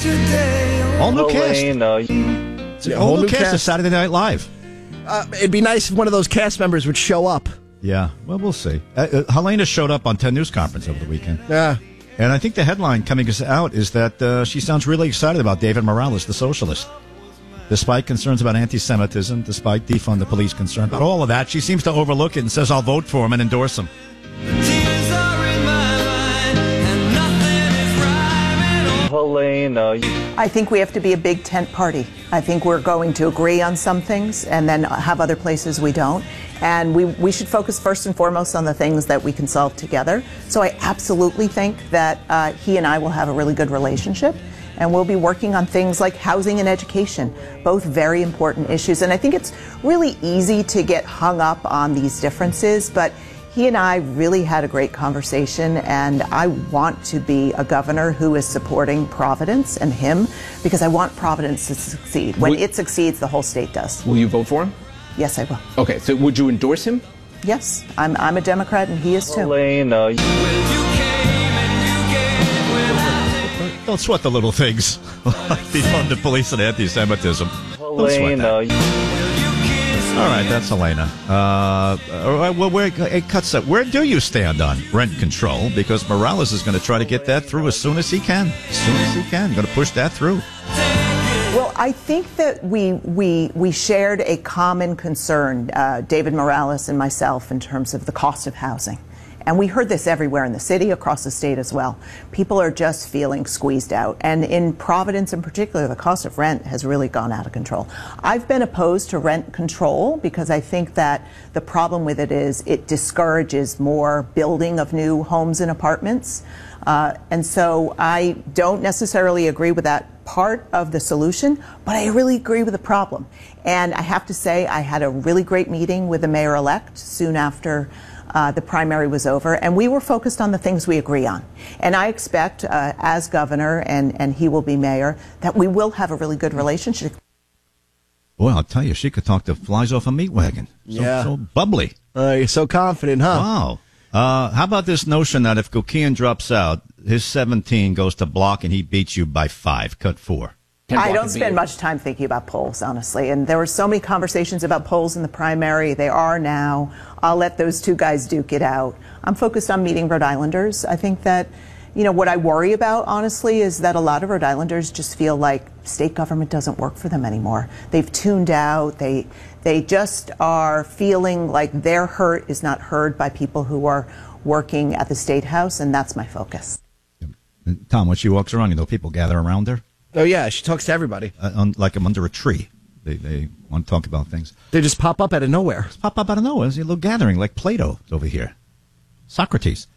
All new cast. It's a whole new cast of Saturday Night Live. It'd be nice if one of those cast members would show up. Yeah, well, we'll see. Helena showed up on 10 News Conference over the weekend. Yeah. And I think the headline coming out is that she sounds really excited about David Morales, the socialist. Despite concerns about anti-Semitism, despite defund the police concern, about all of that, she seems to overlook it and says, I'll vote for him and endorse him. Helena. I think we have to be a big tent party. I think we're going to agree on some things and then have other places we don't. And we should focus first and foremost on the things that we can solve together. So I absolutely think that he and I will have a really good relationship. And we'll be working on things like housing and education, both very important issues. And I think it's really easy to get hung up on these differences, but he and I really had a great conversation, and I want to be a governor who is supporting Providence and him, because I want Providence to succeed. When it succeeds, the whole state does. Will you vote for him? Yes, I will. Okay, so would you endorse him? Yes, I'm a Democrat, and he is too. Helena. Don't sweat the little things. Defund the police and anti-Semitism. Helena. All right, that's Helena. Well, where do you stand on rent control? Because Morales is going to try to get that through as soon as he can. As soon as he can. Going to push that through. Well, I think that we shared a common concern, David Morales and myself, in terms of the cost of housing. And we heard this everywhere in the city, across the state as well. People are just feeling squeezed out. And in Providence in particular, the cost of rent has really gone out of control. I've been opposed to rent control because I think that the problem with it is it discourages more building of new homes and apartments. And so I don't necessarily agree with that part of the solution, but I really agree with the problem. And I have to say, I had a really great meeting with the mayor-elect soon after the primary was over, and we were focused on the things we agree on. And I expect, as governor, and he will be mayor, that we will have a really good relationship. Boy, I'll tell you, she could talk to flies off a meat wagon. So bubbly. You're so confident, huh? Wow. How about this notion that if Gukian drops out, his 17 goes to block and he beats you by 5, cut 4? I don't spend much time thinking about polls, honestly. And there were so many conversations about polls in the primary. They are now. I'll let those two guys duke it out. I'm focused on meeting Rhode Islanders. I think that, what I worry about, honestly, is that a lot of Rhode Islanders just feel like state government doesn't work for them anymore. They've tuned out. They just are feeling like their hurt is not heard by people who are working at the State House, and that's my focus. Tom, when she walks around, people gather around her? Oh, yeah, she talks to everybody. Like I'm under a tree. They want to talk about things. They just pop up out of nowhere. Just pop up out of nowhere. It's a little gathering, like Plato over here. Socrates.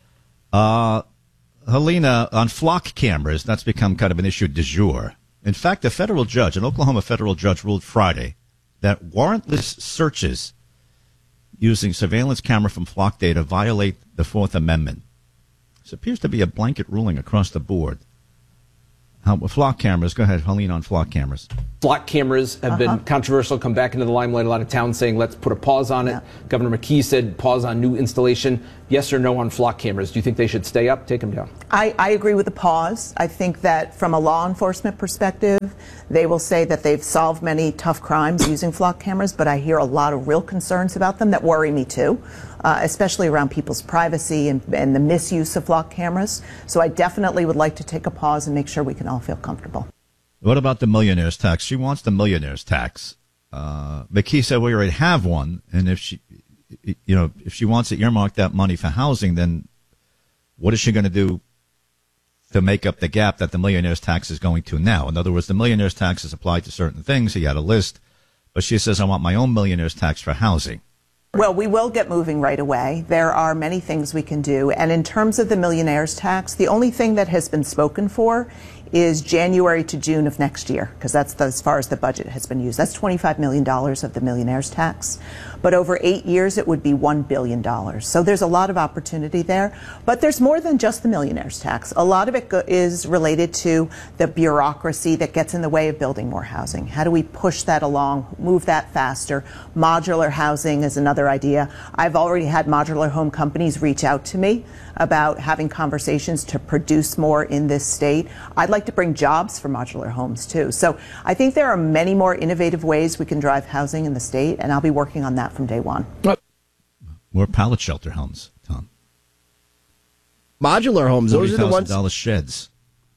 Helena, on flock cameras, that's become kind of an issue du jour. In fact, an Oklahoma federal judge ruled Friday that warrantless searches using surveillance camera from flock data violate the Fourth Amendment. This appears to be a blanket ruling across the board. Flock cameras. Go ahead, Helene, on flock cameras. Flock cameras have been controversial, come back into the limelight. A lot of towns saying, let's put a pause on it. Yeah. Governor McKee said pause on new installation. Yes or no on flock cameras? Do you think they should stay up? Take them down. I agree with the pause. I think that from a law enforcement perspective, they will say that they've solved many tough crimes using flock cameras, but I hear a lot of real concerns about them that worry me too, especially around people's privacy and the misuse of flock cameras. So I definitely would like to take a pause and make sure we can all feel comfortable. What about the millionaire's tax? She wants the millionaire's tax. McKee said we already have one, and if she wants to earmark that money for housing, then what is she going to do to make up the gap that the millionaire's tax is going to now? In other words, the millionaire's tax is applied to certain things. He had a list, but she says, I want my own millionaire's tax for housing. Well, we will get moving right away. There are many things we can do. And in terms of the millionaire's tax, the only thing that has been spoken for is January to June of next year, because that's as far as the budget has been used. That's $25 million of the millionaire's tax. But over 8 years, it would be $1 billion. So there's a lot of opportunity there. But there's more than just the millionaire's tax. A lot of it is related to the bureaucracy that gets in the way of building more housing. How do we push that along, move that faster? Modular housing is another idea. I've already had modular home companies reach out to me about having conversations to produce more in this state. I'd like like to bring jobs for modular homes, too. So I think there are many more innovative ways we can drive housing in the state, and I'll be working on that from day one. More pallet shelter homes, Tom. Modular homes, those are the ones. $40,000 sheds.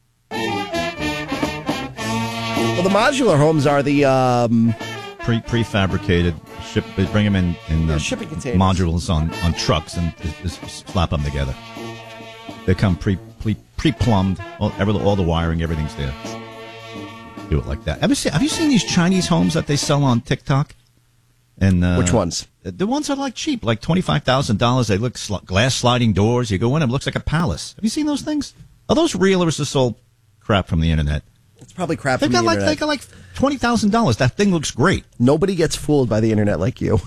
Well, the modular homes are the prefabricated. They bring them in shipping containers. modules on trucks and just slap them together. They come pre-plumbed, all the wiring, everything's there. Do it like that. Have you seen these Chinese homes that they sell on TikTok? And which ones? The ones that are like cheap, like $25,000. They look glass sliding doors. You go in, it looks like a palace. Have you seen those things? Are those real, or is this all crap from the internet? It's probably crap from the internet. They got like $20,000. That thing looks great. Nobody gets fooled by the internet like you.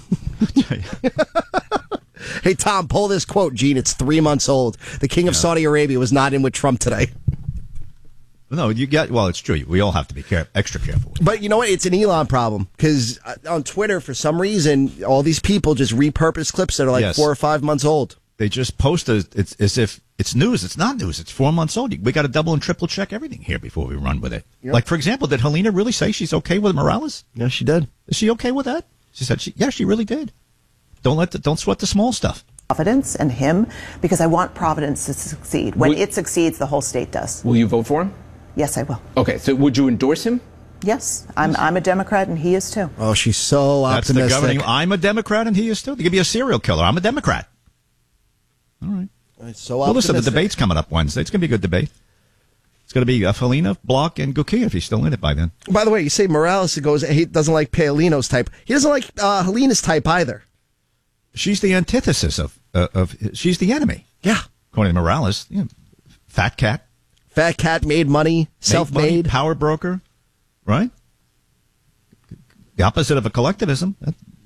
Hey, Tom, pull this quote, Gene. It's 3 months old. The king of Saudi Arabia was not in with Trump today. No, it's true. We all have to be extra careful. But you know what? It's an Elon problem, because on Twitter, for some reason, all these people just repurpose clips that are like 4 or 5 months old. They just post it's as if it's news. It's not news. It's 4 months old. We got to double and triple check everything here before we run with it. Yep. Like, for example, did Helena really say she's okay with Morales? Yeah, she did. Is she okay with that? She said she really did. Don't sweat the small stuff. Providence and him, because I want Providence to succeed. When it succeeds, the whole state does. Will you vote for him? Yes, I will. Okay, so would you endorse him? Yes, I'm a Democrat, and he is too. Oh, she's so optimistic. That's the governing. I'm a Democrat, and he is too. They give me a serial killer. I'm a Democrat. All right. So well, listen, the debate's coming up Wednesday. It's going to be a good debate. It's going to be Felina, Block, and Gukia if he's still in it by then. By the way, you say Morales he doesn't like Paolino's type. He doesn't like Helena's type either. She's the antithesis of she's the enemy. Yeah. According to Morales, fat cat. Fat cat, made money, self-made. Power broker, right? The opposite of a collectivism.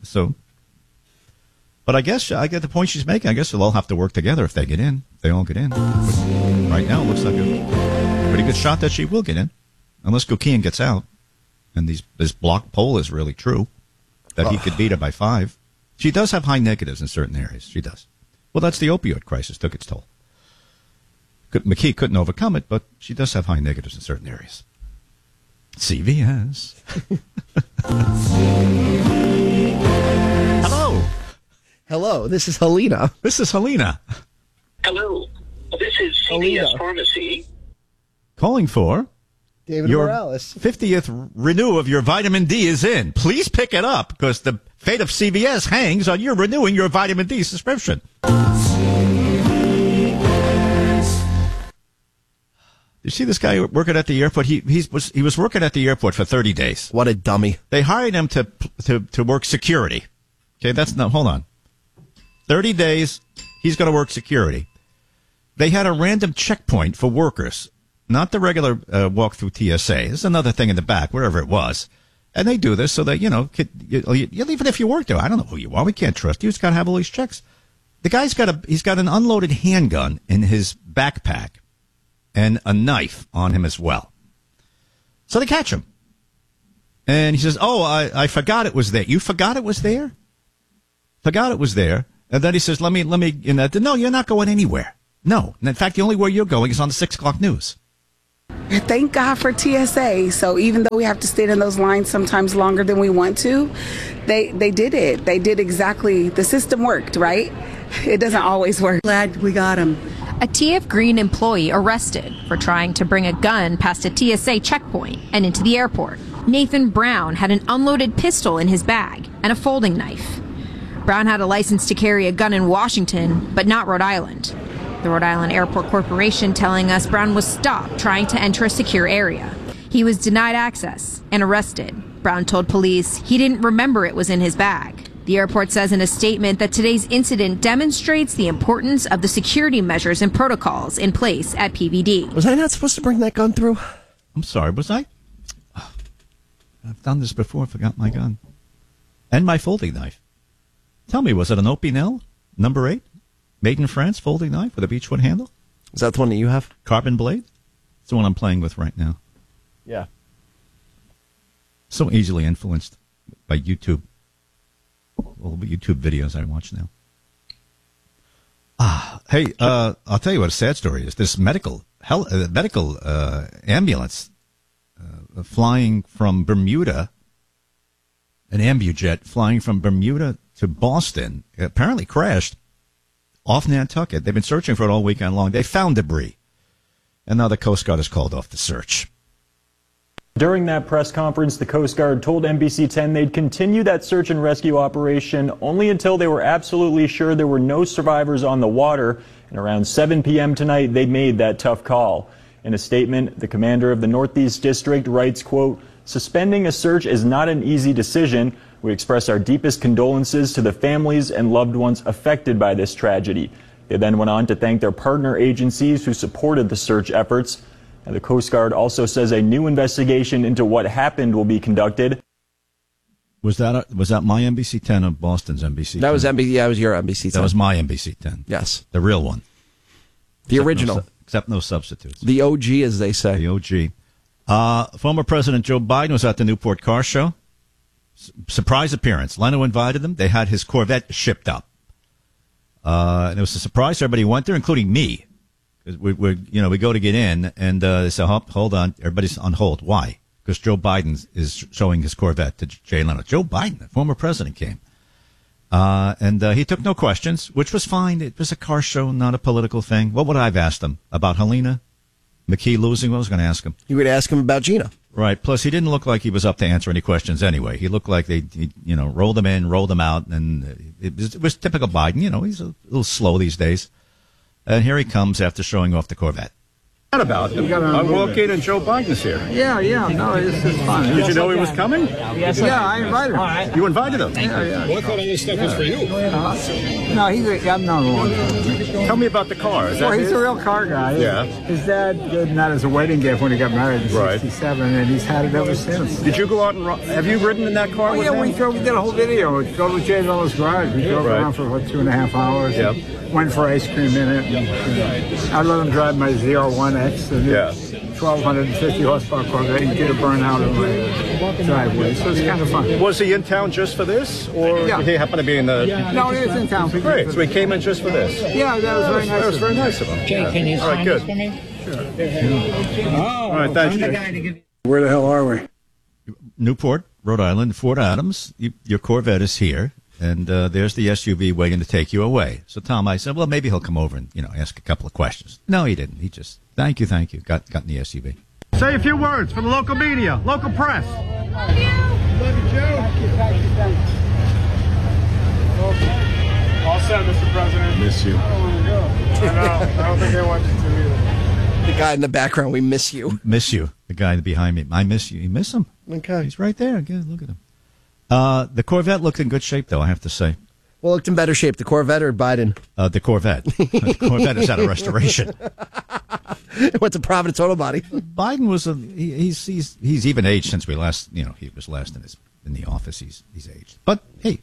But I guess I get the point she's making. I guess they'll all have to work together if they get in. If they all get in. Right now, it looks like a pretty good shot that she will get in. Unless Gukian gets out. And this Block poll is really true. That he could beat her by 5. She does have high negatives in certain areas. She does. Well, that's the opioid crisis took its toll. McKee couldn't overcome it, but she does have high negatives in certain areas. CVS. Hello, this is Helena. Hello, this is CVS Pharmacy. Calling for David Morales. 50th renew of your vitamin D is in. Please pick it up, because the fate of CVS hangs on you renewing your vitamin D subscription. You see this guy working at the airport? He was working at the airport for 30 days. What a dummy. They hired him to work security. Okay, hold on. 30 days, he's going to work security. They had a random checkpoint for workers, not the regular walk through TSA. There's another thing in the back, wherever it was. And they do this so that, even if you work there, I don't know who you are. We can't trust you. He's got to have all these checks. The guy's he's got an unloaded handgun in his backpack and a knife on him as well. So they catch him. And he says, I forgot it was there. You forgot it was there? Forgot it was there. And then he says, let me, no, you're not going anywhere. No. And in fact, the only way you're going is on the 6 o'clock news. Thank God for TSA. So even though we have to stand in those lines sometimes longer than we want to, they did it. They did exactly, the system worked, right? It doesn't always work. Glad we got him. A TF Green employee arrested for trying to bring a gun past a TSA checkpoint and into the airport. Nathan Brown had an unloaded pistol in his bag and a folding knife. Brown had a license to carry a gun in Washington, but not Rhode Island. The Rhode Island Airport Corporation telling us Brown was stopped trying to enter a secure area. He was denied access and arrested. Brown told police he didn't remember it was in his bag. The airport says in a statement that today's incident demonstrates the importance of the security measures and protocols in place at PVD. Was I not supposed to bring that gun through? I'm sorry, was I? I've done this before, forgot my gun. And my folding knife. Tell me, was it an Opinel, number 8? Made in France, folding knife with a beechwood handle? Is that the one that you have? Carbon blade? It's the one I'm playing with right now. Yeah. So easily influenced by YouTube. All the YouTube videos I watch now. Hey, I'll tell you what a sad story is. This medical ambulance flying from Bermuda, an ambujet flying from Bermuda to Boston, apparently crashed off Nantucket. They've been searching for it all weekend long. They found debris, and now the Coast Guard has called off the search. During that press conference, the Coast Guard told NBC 10 they'd continue that search and rescue operation only until they were absolutely sure there were no survivors on the water. And around 7 p.m. tonight, they made that tough call. In a statement, the commander of the Northeast District writes, quote, "Suspending a search is not an easy decision. We express our deepest condolences to the families and loved ones affected by this tragedy." They then went on to thank their partner agencies who supported the search efforts. And the Coast Guard also says a new investigation into what happened will be conducted. Was that my NBC 10 or Boston's NBC 10? That was NBC. Yeah, it was your NBC 10. That was my NBC 10. Yes, the real one, the original, except no substitutes. The OG, as they say. The OG. Former President Joe Biden was at the Newport Car Show. Surprise appearance. Leno invited him. They had his Corvette shipped up, and it was a surprise. Everybody went there, including me. We go to get in, and they say, hold on, everybody's on hold. Why? Because Joe Biden is showing his Corvette to Jay Leno. Joe Biden, the former president, came. And he took no questions, which was fine. It was a car show, not a political thing. What would I have asked him? About Helena McKee losing? What was I going to ask him? You would ask him about Gina. Right. Plus, he didn't look like he was up to answer any questions anyway. He looked like they rolled him in, rolled him out, and it was typical Biden. He's a little slow these days. And here he comes after showing off the Corvette. What about them? I'm walking and Joe Biden's here. Yeah. No, this is fun. Did you know he was coming? Yeah, I invited him. Right. You invited him? Yeah. Well, I thought all this stuff was for you. No, I've known him a long time. Tell me about the car. He's a real car guy. Yeah. His dad gave him that as a wedding gift when he got married in 67, and he's had it ever since. Did you go out and have you ridden in that car with him? We did a whole video. We drove to Jay Leno's garage. We drove around for about 2.5 hours. Yeah. Went for ice cream in it. I let him drive my ZR1X. Yeah. 1,250 horsepower Corvette. He did a burnout in my driveway, so it's kind of fun. Was he in town just for this, or did he happen to be in the? No, he was in town. Great. So he came in just for this. Yeah, that was very nice. That was very nice of him. Jay, can you sign this for me? Sure. All right, thanks, Jay. Where the hell are we? Newport, Rhode Island, Fort Adams. Your Corvette is here. And there's the SUV waiting to take you away. So, Tom, I said, well, maybe he'll come over and, ask a couple of questions. No, he didn't. He just, thank you. Got in the SUV. Say a few words for the local media, local press. Love you, Joe. Thank you. All set, Mr. President. Miss you. I don't think they want you to either. The guy in the background, we miss you. Miss you. The guy behind me. I miss you. You miss him. Okay. He's right there. Again, look at him. The Corvette looked in good shape, though, I have to say. Well, looked in better shape, the Corvette or Biden? The Corvette. The Corvette is out of restoration. It went to Providence Auto Body. Biden was he's even aged since we last, he was last in the office. He's aged. But hey,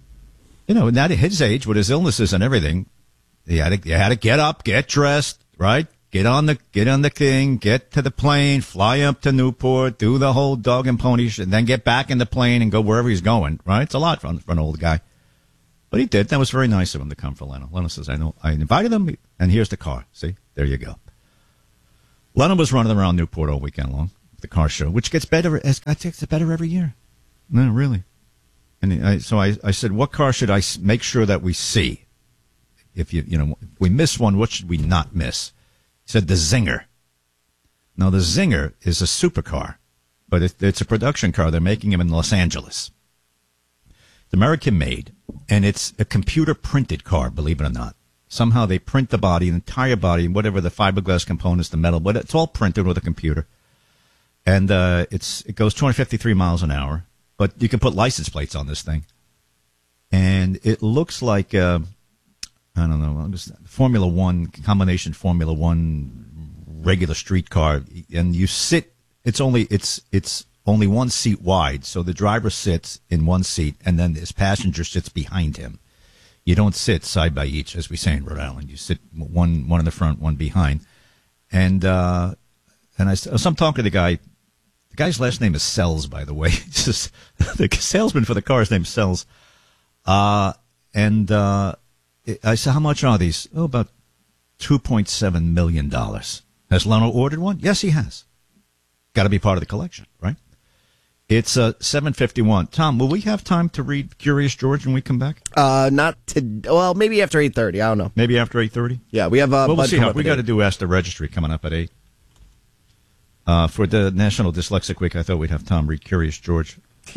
at his age with his illnesses and everything, you had to get up, get dressed, right? Get on the thing, get to the plane, fly up to Newport, do the whole dog and pony shit, and then get back in the plane and go wherever he's going, right? It's a lot for an old guy. But he did. That was very nice of him to come for Leno. Leno says, I invited him, and here's the car. See? There you go. Leno was running around Newport all weekend long, the car show, which gets better. It gets better every year. No, really. And so I said, what car should I make sure that we see? If if we miss one, what should we not miss? He said the Zinger. Now, the Zinger is a supercar, but it's a production car. They're making them in Los Angeles. It's American-made, and it's a computer-printed car, believe it or not. Somehow they print the body, the entire body, whatever the fiberglass components, the metal, but it's all printed with a computer. And it goes 253 miles an hour, but you can put license plates on this thing. And it looks like... I don't know, just Formula One, combination Formula One, regular street car, and you sit, it's only one seat wide, so the driver sits in one seat, and then his passenger sits behind him. You don't sit side by each, as we say in Rhode Island. You sit one in the front, one behind. And so I'm talking to the guy. The guy's last name is Sells, by the way. The salesman for the car, his name's Sells. I said, how much are these? Oh, about $2.7 million. Has Leno ordered one? Yes, he has. Got to be part of the collection, right? It's 7:51. Tom, will we have time to read Curious George when we come back? Not to. Well, maybe after 8:30. I don't know. Maybe after 8:30. Yeah, we have. We'll see. We got to do Ask the Registry coming up at 8. For the National Dyslexic Week, I thought we'd have Tom read Curious George.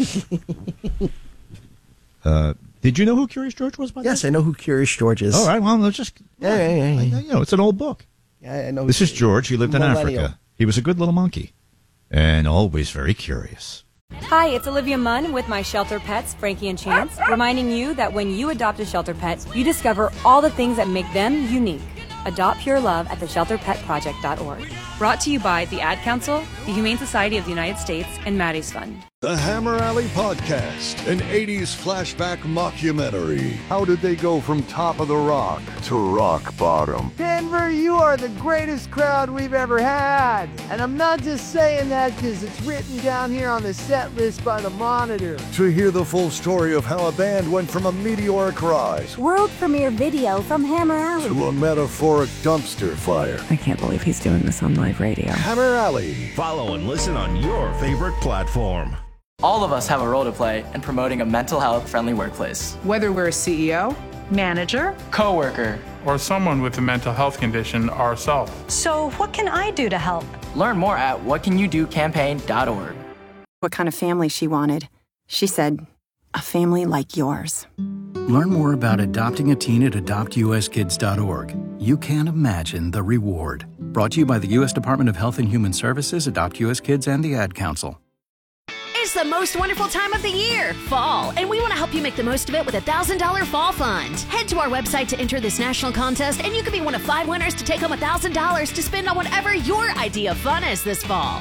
Did you know who Curious George was? Yes, I know who Curious George is. All right. Well, let's just. Yeah. You know, it's an old book. Yeah, I know. This is George. He lived in Africa. He was a good little monkey, and always very curious. Hi, it's Olivia Munn with my shelter pets, Frankie and Chance, reminding you that when you adopt a shelter pet, you discover all the things that make them unique. Adopt Pure Love at theshelterpetproject.org. Brought to you by the Ad Council, the Humane Society of the United States, and Maddie's Fund. The Hammer Alley Podcast, an 80s flashback mockumentary. How did they go from top of the rock to rock bottom? Denver, you are the greatest crowd we've ever had. And I'm not just saying that because it's written down here on the set list by the Monitor. To hear the full story of how a band went from a meteoric rise, world premiere video from Hammer Alley, to a metaphoric dumpster fire. I can't believe he's doing this on live radio. Hammer Alley. Follow and listen on your favorite platform. All of us have a role to play in promoting a mental health friendly workplace. Whether we're a CEO, manager, coworker, or someone with a mental health condition ourselves. So what can I do to help? Learn more at whatcanyoudocampaign.org. What kind of family she wanted. She said, a family like yours. Learn more about adopting a teen at adoptuskids.org. You can't imagine the reward. Brought to you by the U.S. Department of Health and Human Services, Adopt U.S. Kids, and the Ad Council. It's the most wonderful time of the year, fall, and we want to help you make the most of it with a $1,000 fall fund. Head to our website to enter this national contest, and you could be one of 5 winners to take home $1,000 to spend on whatever your idea of fun is this fall.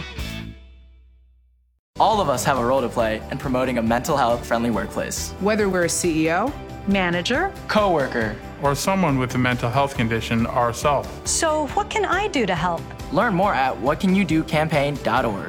All of us have a role to play in promoting a mental health friendly workplace. Whether we're a CEO, manager, coworker, or someone with a mental health condition ourselves. So what can I do to help? Learn more at whatcanyoudocampaign.org.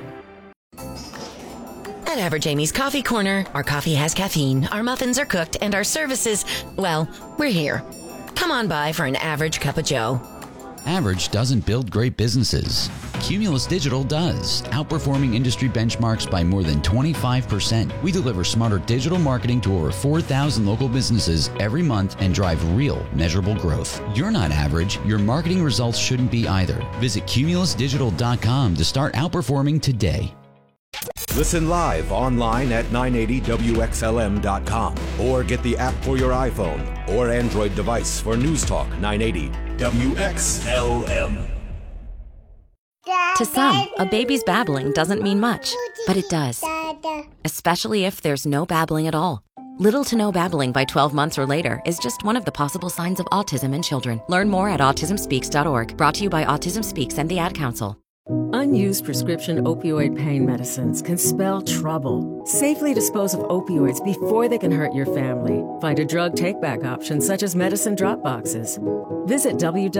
At Average Amy's Coffee Corner, our coffee has caffeine, our muffins are cooked, and our services, well, we're here. Come on by for an average cup of joe. Average doesn't build great businesses. Cumulus Digital does, outperforming industry benchmarks by more than 25%. We deliver smarter digital marketing to over 4,000 local businesses every month and drive real, measurable growth. You're not average. Your marketing results shouldn't be either. Visit cumulusdigital.com to start outperforming today. Listen live online at 980WXLM.com or get the app for your iPhone or Android device for News Talk 980 WXLM. To some, a baby's babbling doesn't mean much, but it does. Especially if there's no babbling at all. Little to no babbling by 12 months or later is just one of the possible signs of autism in children. Learn more at autismspeaks.org. Brought to you by Autism Speaks and the Ad Council. Unused prescription opioid pain medicines can spell trouble. Safely dispose of opioids before they can hurt your family. Find a drug take-back option such as medicine drop boxes. Visit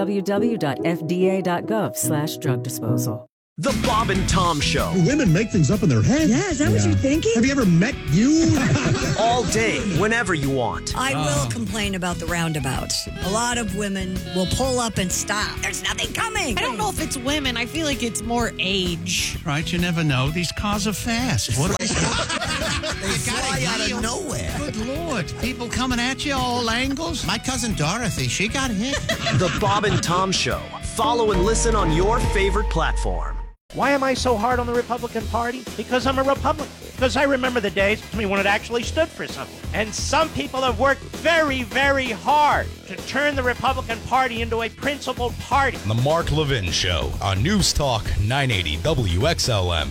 www.fda.gov/drug disposal. The Bob and Tom Show. Women make things up in their head. Yeah, is that what you're thinking? Have you ever met you? All day, whenever you want. I will complain about the roundabouts. A lot of women will pull up and stop. There's nothing coming. I don't know if it's women. I feel like it's more age. Right, you never know. These cars are fast. What they fly out of nowhere. Good Lord. People coming at you all angles. My cousin Dorothy, she got hit. The Bob and Tom Show. Follow and listen on your favorite platform. Why am I so hard on the Republican Party? Because I'm a Republican. Because I remember the days when it actually stood for something. And some people have worked very, very hard to turn the Republican Party into a principled party. The Mark Levin Show on News Talk 980 WXLM.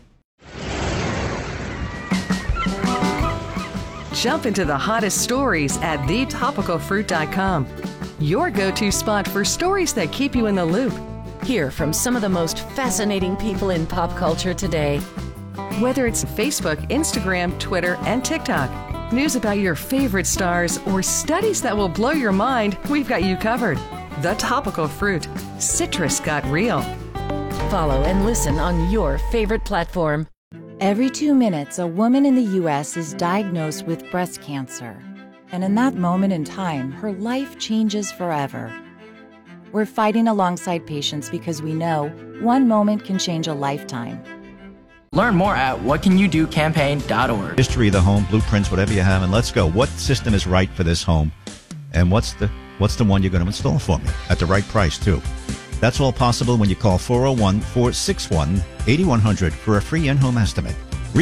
Jump into the hottest stories at thetopicalfruit.com. Your go-to spot for stories that keep you in the loop. Hear from some of the most fascinating people in pop culture today. Whether it's Facebook, Instagram, Twitter, and TikTok, news about your favorite stars, or studies that will blow your mind, we've got you covered. The Topical Fruit. Citrus got real. Follow and listen on your favorite platform. Every 2 minutes, a woman in the U.S. is diagnosed with breast cancer. And in that moment in time, her life changes forever. We're fighting alongside patients because we know one moment can change a lifetime. Learn more at whatcanyoudocampaign.org. History of the home, blueprints, whatever you have, and let's go. What system is right for this home? And what's the one you're going to install for me at the right price, too? That's all possible when you call 401-461-8100 for a free in-home estimate.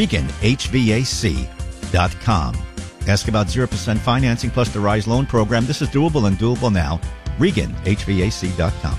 ReganHVAC.com. Ask about 0% financing plus the RISE loan program. This is doable and doable now. ReganHVAC.com.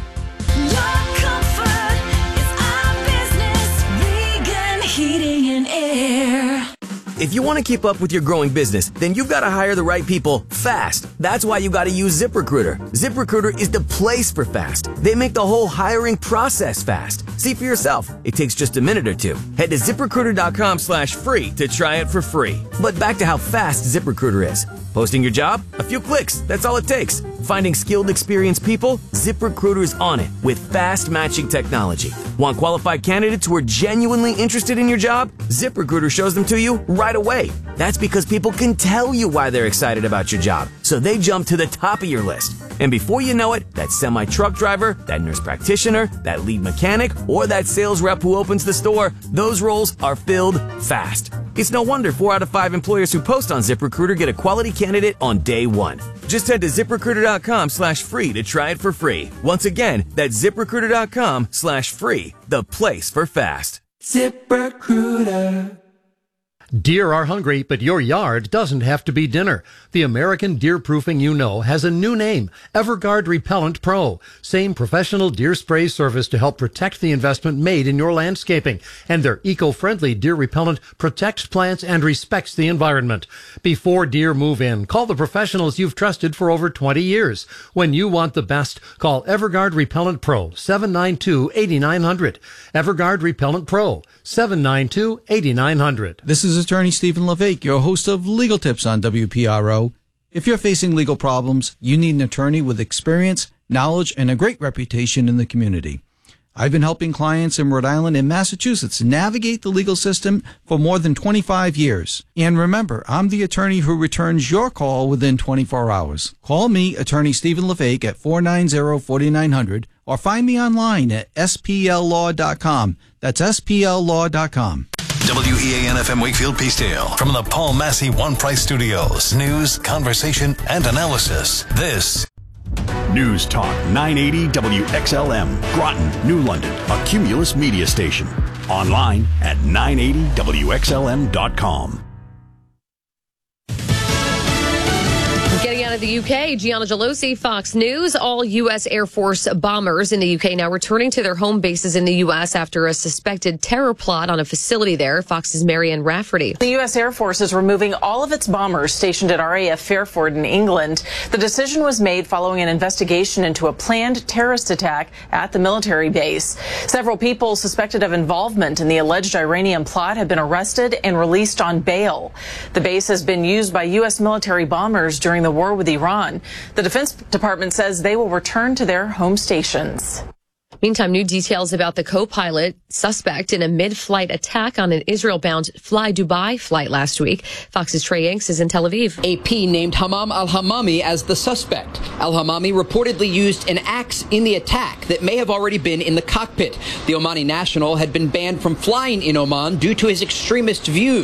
Heating and Air. If you want to keep up with your growing business, then you've got to hire the right people fast. That's why you got to use ZipRecruiter. ZipRecruiter is the place for fast. They make the whole hiring process fast. See for yourself. It takes just a minute or two. Head to ZipRecruiter.com/free to try it for free. But back to how fast ZipRecruiter is. Posting your job? A few clicks. That's all it takes. Finding skilled, experienced people? ZipRecruiter's on it with fast matching technology. Want qualified candidates who are genuinely interested in your job? ZipRecruiter shows them to you right away. That's because people can tell you why they're excited about your job, so they jump to the top of your list. And before you know it, that semi-truck driver, that nurse practitioner, that lead mechanic, or that sales rep who opens the store, those roles are filled fast. It's no wonder 4 out of 5 employers who post on ZipRecruiter get a quality candidate on day one. Just head to ZipRecruiter.com/free to try it for free. Once again, that's ZipRecruiter.com/free, the place for fast. ZipRecruiter. Deer are hungry, but your yard doesn't have to be dinner. The American deer proofing you know has a new name, Everguard Repellent Pro. Same professional deer spray service to help protect the investment made in your landscaping. And their eco-friendly deer repellent protects plants and respects the environment. Before deer move in, call the professionals you've trusted for over 20 years. When you want the best, call Everguard Repellent Pro, 792-8900. Everguard Repellent Pro, 792-8900. This is Attorney Stephen LeVake, your host of Legal Tips on WPRO. If you're facing legal problems, you need an attorney with experience, knowledge, and a great reputation in the community. I've been helping clients in Rhode Island and Massachusetts navigate the legal system for more than 25 years. And remember, I'm the attorney who returns your call within 24 hours. Call me, Attorney Stephen LeVake, at 490-4900, or find me online at spllaw.com. That's spllaw.com. WEAN-FM Wakefield Peacedale. From the Paul Massey One Price Studios. News, conversation, and analysis. This News Talk 980 WXLM. Groton, New London. A Cumulus media station. Online at 980WXLM.com. Getting out of the UK, Gianna Gelosi, Fox News. All U.S. Air Force bombers in the UK now returning to their home bases in the U.S. after a suspected terror plot on a facility there. Fox's Marianne Rafferty. The U.S. Air Force is removing all of its bombers stationed at RAF Fairford in England. The decision was made following an investigation into a planned terrorist attack at the military base. Several people suspected of involvement in the alleged Iranian plot have been arrested and released on bail. The base has been used by U.S. military bombers during the war with Iran. The Defense Department says they will return to their home stations. Meantime, new details about the co-pilot suspect in a mid-flight attack on an Israel-bound Fly Dubai flight last week. Fox's Trey Yanks is in Tel Aviv. AP named Hammam al-Hammami as the suspect. Al-Hammami reportedly used an axe in the attack that may have already been in the cockpit. The Omani national had been banned from flying in Oman due to his extremist views.